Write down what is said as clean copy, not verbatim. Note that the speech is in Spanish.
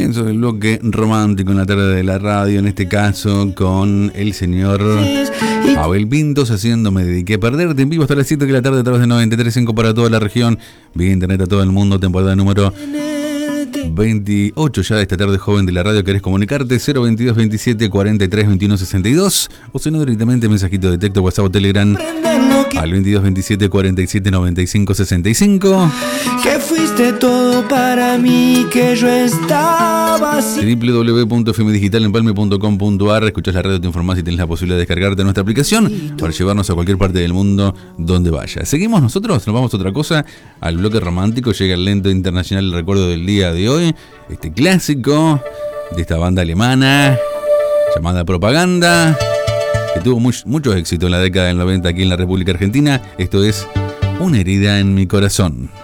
Comienzo del bloque romántico en la tarde de la radio, en este caso con el señor Abel Pintos haciendo Me Dediqué a Perderte, en vivo hasta las 7 de la tarde a través de 93.5 para toda la región, vía internet a todo el mundo, temporada número 28 ya de esta tarde, joven de la radio. ¿Querés comunicarte? 022 27 43 21 62 o si no, directamente mensajito de texto, WhatsApp o Telegram al 22 27 47 95 65. Que fuiste todo para mí, que yo estaba así. www.fmdigitalenpalme.com.ar. Escuchás la radio, te informás y tenés la posibilidad de descargarte nuestra aplicación para llevarnos a cualquier parte del mundo donde vayas. Seguimos nosotros, nos vamos a otra cosa, al bloque romántico. Llega el lento internacional, el recuerdo del día de hoy, este clásico de esta banda alemana llamada Propaganda, que tuvo mucho éxito en la década del 90 aquí en la República Argentina. Esto es Una herida en mi corazón.